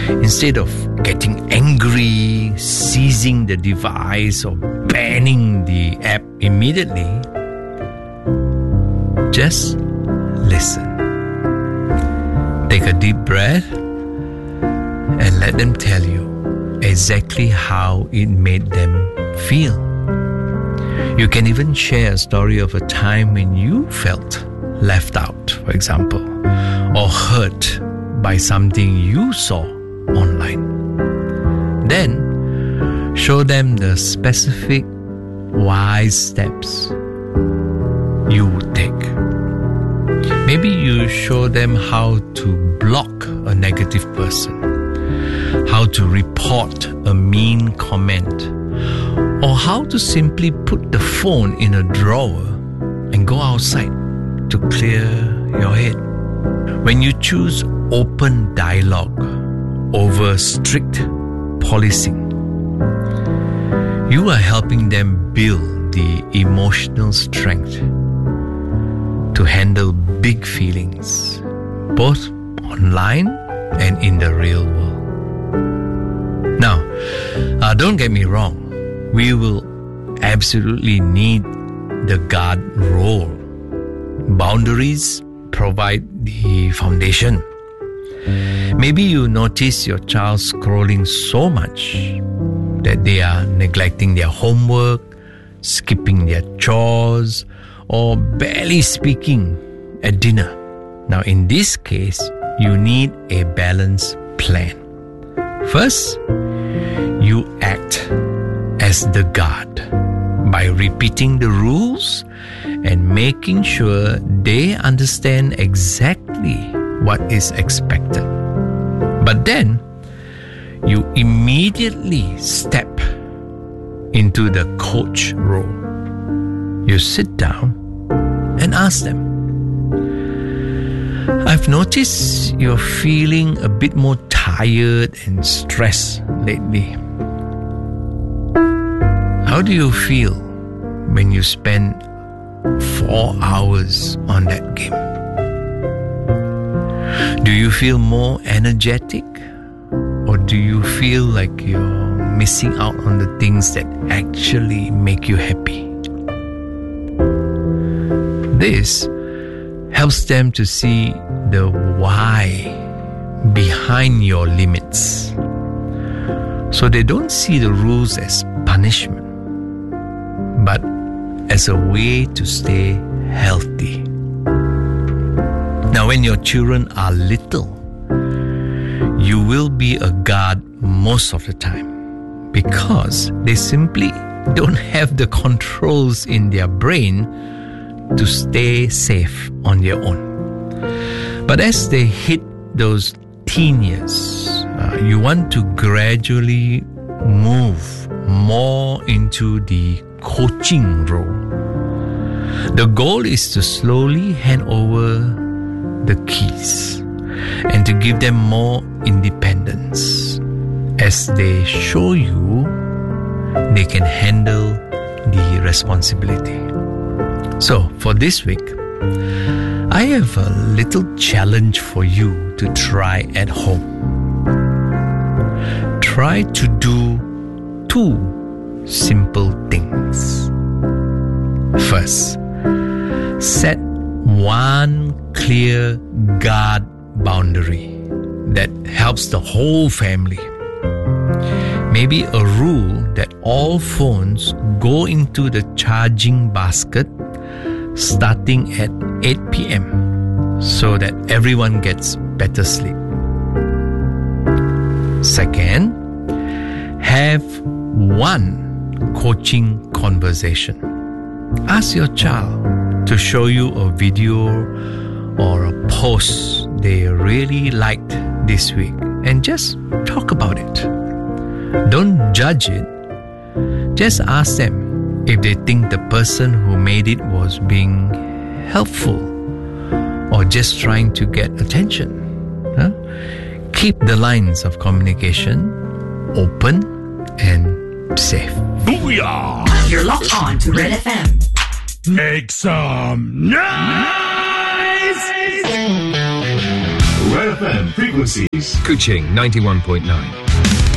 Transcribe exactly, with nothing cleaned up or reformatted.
Instead of getting angry, seizing the device, or banning the app immediately, just listen. Take a deep breath and let them tell you exactly how it made them feel. You can even share a story of a time when you felt left out, for example, or hurt by something you saw online. Then, show them the specific wise steps you would take. Maybe you show them how to block a negative person, how to report a mean comment, or how to simply put the phone in a drawer and go outside to clear your head. When you choose open dialogue over strict policing, you are helping them build the emotional strength to handle big feelings, both online and in the real world. Now, uh, don't get me wrong, we will absolutely need the guard role. Boundaries provide the foundation. Maybe you notice your child scrolling so much that they are neglecting their homework, skipping their chores, or barely speaking at dinner. Now, in this case, you need a balanced plan. First, you act as the guard by repeating the rules and making sure they understand exactly what is expected. But then, you immediately step into the coach role. You sit down and ask them, I've noticed you're feeling a bit more tired and stressed lately. How do you feel when you spend four hours on that game? Do you feel more energetic, or do you feel like you're missing out on the things that actually make you happy? This helps them to see the why behind your limits, so they don't see the rules as punishment, but as a way to stay healthy. Now, when your children are little, you will be a guard most of the time because they simply don't have the controls in their brain to stay safe on their own. But as they hit those teen years, uh, you want to gradually move more into the coaching role. The goal is to slowly hand over the keys and to give them more independence as they show you they can handle the responsibility. So, for this week, I have a little challenge for you to try at home. Try to do two simple things. First, set one clear guard boundary that helps the whole family. Maybe a rule that all phones go into the charging basket starting at eight p.m. so that everyone gets better sleep. Second, have one coaching conversation. Ask your child to show you a video or a post they really liked this week and just talk about it. Don't judge it. Just ask them if they think the person who made it was being helpful or just trying to get attention. Huh? Keep the lines of communication open and safe. Booyah! You're locked on to Red F M. Make some noise! Red F M frequencies. Kuching ninety-one point nine.